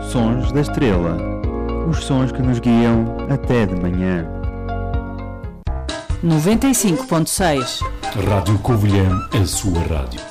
Sons da Estrela. Os sons que nos guiam até de manhã. 95.6 Rádio Covilhã, a sua rádio.